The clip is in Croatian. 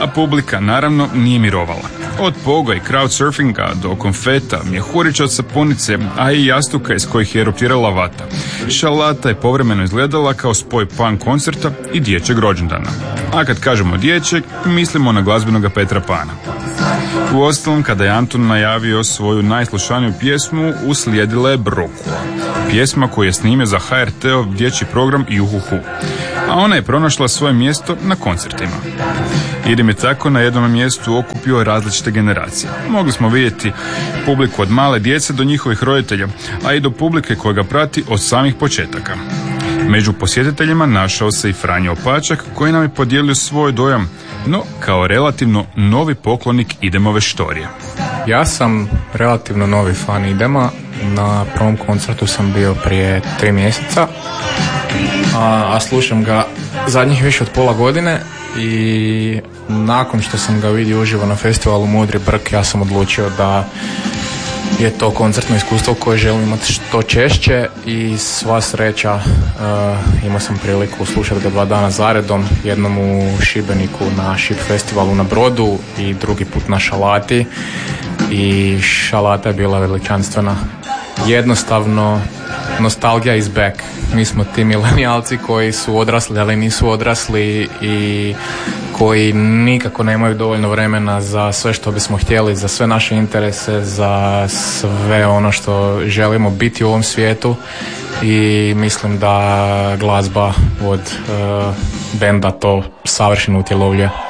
publika naravno nije mirovala. Od poga i crowdsurfinga do konfeta, mjehurića od sapunice, a i jastuka iz kojih je eruptirala vata. Šalata je povremeno izgledala kao spoj punk koncerta i dječjeg rođendana. A kad kažemo dječjeg, mislimo na glazbenoga Petra Pana. Uostalom, kada je Anton najavio svoju najslušaniju pjesmu, uslijedila je Brokula. Pjesma koju je snimio za HRT-ov dječji program Juhuhu. A ona je pronašla svoje mjesto na koncertima. Idem je tako na jednom mjestu okupio različite generacije. Mogli smo vidjeti publiku od male djece do njihovih roditelja, a i do publike koja ga prati od samih početaka. Među posjetiteljima našao se i Franjo Opačak, koji nam je podijelio svoj dojam, no kao relativno novi poklonik Idemove štorije. Ja sam relativno novi fan Idema. Na prvom koncertu sam bio prije 3 mjeseca, a slušam ga zadnjih više od pola godine i nakon što sam ga vidio uživo na festivalu Mudri Brk, ja sam odlučio da je to koncertno iskustvo koje želim imati što češće i sva sreća, imao sam priliku slušati ga 2 dana zaredom, jednom u Šibeniku na Šib festivalu na Brodu i drugi put na Šalati, i Šalata je bila veličanstvena. Jednostavno, nostalgija is back. Mi smo ti milenijalci koji su odrasli, ali nisu odrasli i koji nikako nemaju dovoljno vremena za sve što bismo htjeli, za sve naše interese, za sve ono što želimo biti u ovom svijetu, i mislim da glazba od benda to savršeno utjelovljuje.